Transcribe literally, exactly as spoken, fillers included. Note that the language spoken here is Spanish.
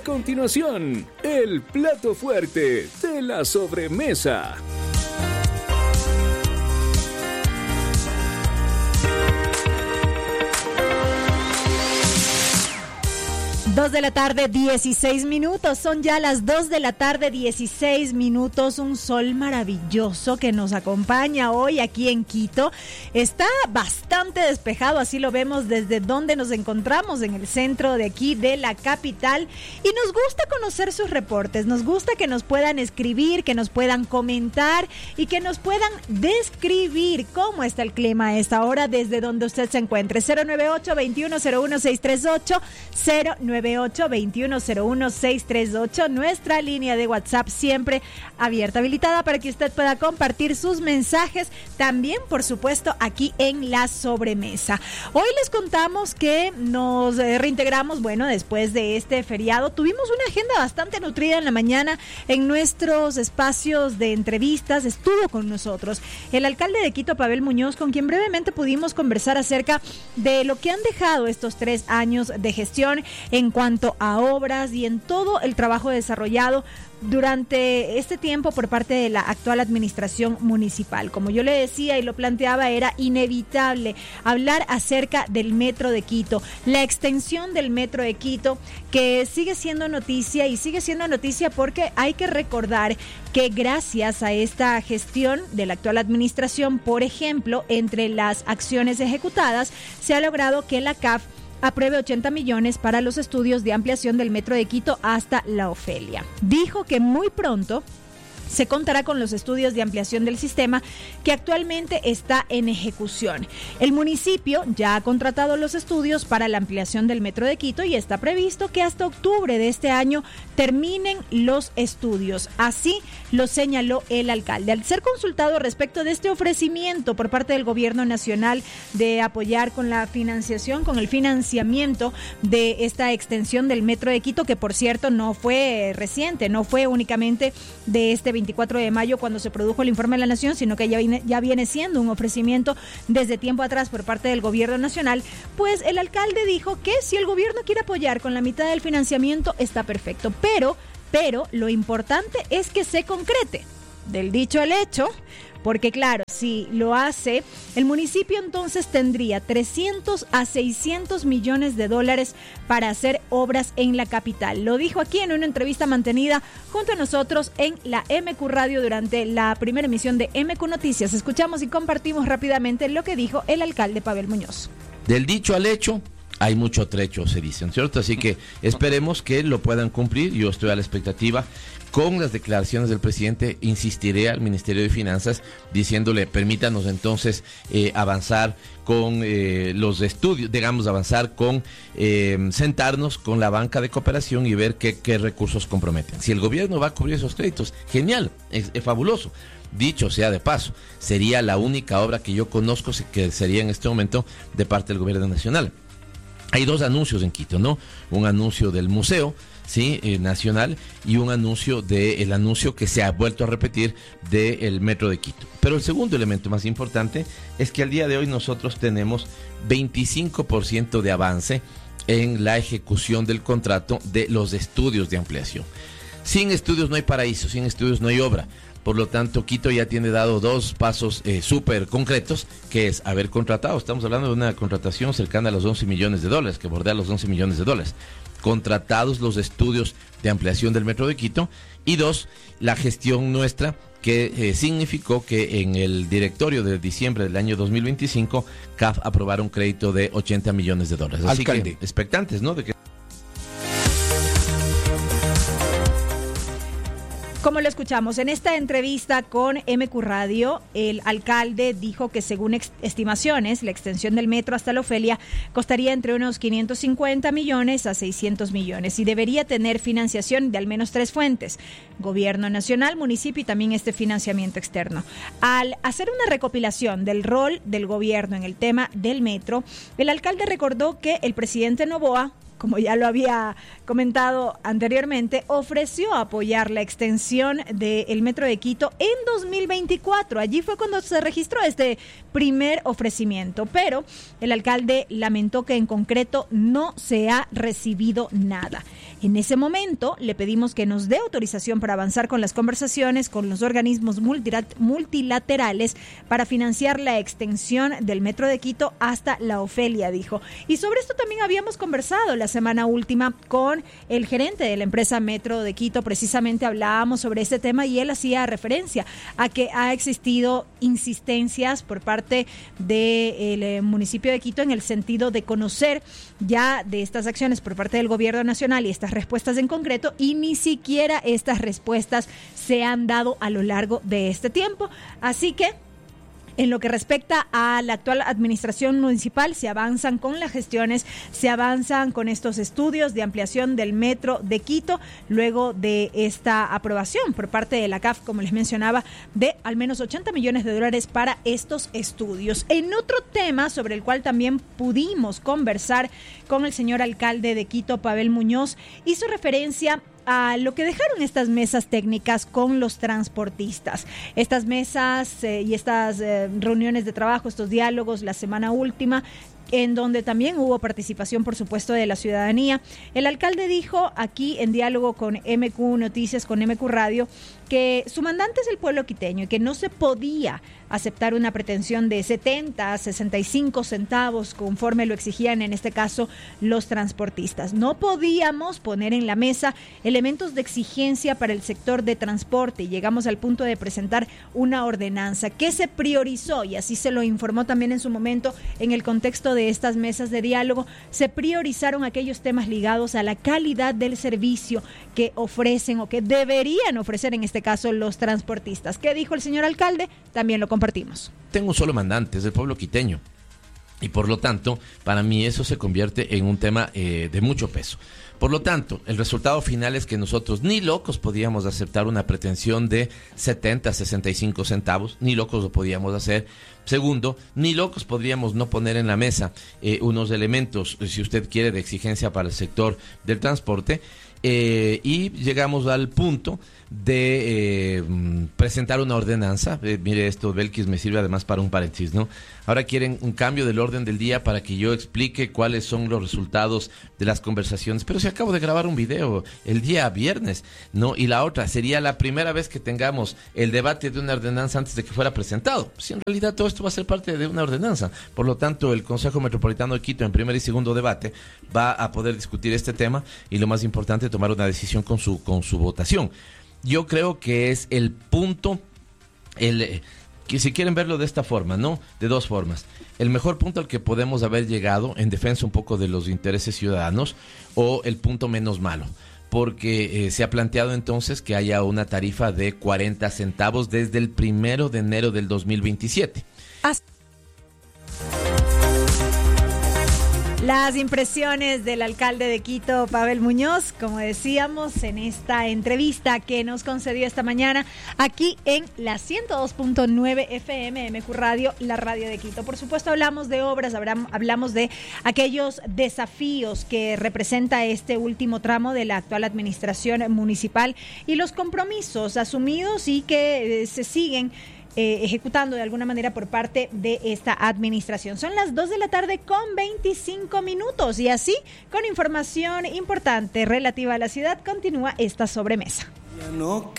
continuación, el plato fuerte de la sobremesa. Dos de la tarde, dieciséis minutos. Son ya las dos de la tarde, dieciséis minutos. Un sol maravilloso que nos acompaña hoy aquí en Quito. Está bastante despejado, así lo vemos desde donde nos encontramos, en el centro de aquí de la capital. Y nos gusta conocer sus reportes. Nos gusta que nos puedan escribir, que nos puedan comentar y que nos puedan describir cómo está el clima a esta hora desde donde usted se encuentre. cero nueve ocho, veintiuno cero uno, seiscientos treinta y ocho, cero nueve ocho, veintiuno cero uno, seiscientos treinta y ocho, nuestra línea de WhatsApp siempre abierta, habilitada para que usted pueda compartir sus mensajes, también por supuesto aquí en la sobremesa. Hoy les contamos que nos reintegramos, bueno, después de este feriado, tuvimos una agenda bastante nutrida en la mañana en nuestros espacios de entrevistas. Estuvo con nosotros el alcalde de Quito, Pavel Muñoz, con quien brevemente pudimos conversar acerca de lo que han dejado estos tres años de gestión en cuanto a obras y en todo el trabajo desarrollado durante este tiempo por parte de la actual administración municipal. Como yo le decía y lo planteaba, era inevitable hablar acerca del Metro de Quito, la extensión del Metro de Quito, que sigue siendo noticia y sigue siendo noticia porque hay que recordar que gracias a esta gestión de la actual administración, por ejemplo, entre las acciones ejecutadas, se ha logrado que la C A F apruebe ochenta millones para los estudios de ampliación del Metro de Quito hasta La Ofelia. Dijo que muy pronto se contará con los estudios de ampliación del sistema que actualmente está en ejecución. El municipio ya ha contratado los estudios para la ampliación del Metro de Quito y está previsto que hasta octubre de este año terminen los estudios. Así lo señaló el alcalde. Al ser consultado respecto de este ofrecimiento por parte del gobierno nacional de apoyar con la financiación, con el financiamiento de esta extensión del Metro de Quito, que por cierto no fue reciente, no fue únicamente de este veinticuatro de mayo cuando se produjo el informe de la Nación, sino que ya viene, ya viene siendo un ofrecimiento desde tiempo atrás por parte del gobierno nacional, pues el alcalde dijo que si el gobierno quiere apoyar con la mitad del financiamiento está perfecto, pero, pero lo importante es que se concrete. Del dicho al hecho, porque claro, si lo hace, el municipio entonces tendría trescientos a seiscientos millones de dólares para hacer obras en la capital. Lo dijo aquí en una entrevista mantenida junto a nosotros en la M Q Radio durante la primera emisión de M Q Noticias. Escuchamos y compartimos rápidamente lo que dijo el alcalde Pavel Muñoz. Del dicho al hecho hay mucho trecho, se dice, ¿cierto? Así que esperemos que lo puedan cumplir. Yo estoy a la expectativa. Con las declaraciones del presidente, insistiré al Ministerio de Finanzas diciéndole, permítanos entonces eh, avanzar con eh, los estudios, digamos, avanzar con, eh, sentarnos con la banca de cooperación y ver qué, qué recursos comprometen. Si el gobierno va a cubrir esos créditos, genial, es, es fabuloso. Dicho sea de paso, sería la única obra que yo conozco que sería en este momento de parte del gobierno nacional. Hay dos anuncios en Quito, ¿no? Un anuncio del museo, sí, eh, nacional, y un anuncio de el anuncio que se ha vuelto a repetir del Metro de Quito. Pero el segundo elemento más importante es que al día de hoy nosotros tenemos veinticinco por ciento de avance en la ejecución del contrato de los estudios de ampliación. Sin estudios no hay paraíso, sin estudios no hay obra. Por lo tanto, Quito ya tiene dado dos pasos eh, súper concretos, que es haber contratado. Estamos hablando de una contratación cercana a los once millones de dólares, que bordea los once millones de dólares. Contratados los estudios de ampliación del Metro de Quito. Y dos, la gestión nuestra, que eh, significó que en el directorio de diciembre del año dos mil veinticinco, C A F aprobara un crédito de ochenta millones de dólares. Así Alcalde. que expectantes, ¿no? De que Como lo escuchamos en esta entrevista con M Q Radio, el alcalde dijo que según ex- estimaciones, la extensión del metro hasta La Ofelia costaría entre unos quinientos cincuenta millones a seiscientos millones y debería tener financiación de al menos tres fuentes: gobierno nacional, municipio y también este financiamiento externo. Al hacer una recopilación del rol del gobierno en el tema del metro, el alcalde recordó que el presidente Noboa como ya lo había comentado anteriormente, ofreció apoyar la extensión del Metro de Quito en dos mil veinticuatro. Allí fue cuando se registró este primer ofrecimiento, pero el alcalde lamentó que en concreto no se ha recibido nada. En ese momento le pedimos que nos dé autorización para avanzar con las conversaciones con los organismos multilaterales para financiar la extensión del Metro de Quito hasta La Ofelia, dijo. Y sobre esto también habíamos conversado la semana última con el gerente de la empresa Metro de Quito. Precisamente hablábamos sobre este tema y él hacía referencia a que ha existido insistencias por parte del municipio de Quito en el sentido de conocer ya de estas acciones por parte del gobierno nacional y estas respuestas en concreto, y ni siquiera estas respuestas se han dado a lo largo de este tiempo. Así que en lo que respecta a la actual administración municipal, se avanzan con las gestiones, se avanzan con estos estudios de ampliación del Metro de Quito, luego de esta aprobación por parte de la C A F, como les mencionaba, de al menos ochenta millones de dólares para estos estudios. En otro tema sobre el cual también pudimos conversar con el señor alcalde de Quito, Pavel Muñoz, hizo referencia a lo que dejaron estas mesas técnicas con los transportistas. Estas mesas eh, y estas eh, reuniones de trabajo, estos diálogos la semana última, en donde también hubo participación, por supuesto, de la ciudadanía. El alcalde dijo aquí en diálogo con M Q Noticias, con M Q Radio, que su mandante es el pueblo quiteño y que no se podía aceptar una pretensión de setenta, sesenta y cinco centavos conforme lo exigían en este caso los transportistas. No podíamos poner en la mesa elementos de exigencia para el sector de transporte y llegamos al punto de presentar una ordenanza que se priorizó, y así se lo informó también en su momento en el contexto de estas mesas de diálogo. Se priorizaron aquellos temas ligados a la calidad del servicio que ofrecen o que deberían ofrecer en este caso los transportistas. ¿Qué dijo el señor alcalde? También lo compartimos. Tengo un solo mandante, es el pueblo quiteño. Y por lo tanto, para mí eso se convierte en un tema eh, de mucho peso. Por lo tanto, el resultado final es que nosotros ni locos podíamos aceptar una pretensión de setenta, sesenta y cinco centavos, ni locos lo podíamos hacer. Segundo, ni locos podríamos no poner en la mesa eh, unos elementos, si usted quiere, de exigencia para el sector del transporte. Eh, y llegamos al punto de eh, presentar una ordenanza. Eh, mire, esto, Belkis, me sirve además para un paréntesis, ¿no? Ahora quieren un cambio del orden del día para que yo explique cuáles son los resultados de las conversaciones. Pero si acabo de grabar un video el día viernes, ¿no? Y la otra, sería la primera vez que tengamos el debate de una ordenanza antes de que fuera presentado. Si en realidad todo esto va a ser parte de una ordenanza. Por lo tanto, el Consejo Metropolitano de Quito, en primer y segundo debate, va a poder discutir este tema y, lo más importante, tomar una decisión con su, con su votación. Yo creo que es el punto, el que si quieren verlo de esta forma, ¿no? De dos formas. El mejor punto al que podemos haber llegado en defensa un poco de los intereses ciudadanos, o el punto menos malo, porque eh, se ha planteado entonces que haya una tarifa de cuarenta centavos desde el primero de enero del dos mil veintisiete. Hasta las impresiones del alcalde de Quito, Pavel Muñoz, como decíamos en esta entrevista que nos concedió esta mañana aquí en la ciento dos punto nueve F M, M Q Radio, la radio de Quito. Por supuesto, hablamos de obras, hablamos de aquellos desafíos que representa este último tramo de la actual administración municipal y los compromisos asumidos y que eh, se siguen Eh, ejecutando de alguna manera por parte de esta administración. Son las dos de la tarde con veinticinco minutos y así, con información importante relativa a la ciudad, continúa esta sobremesa.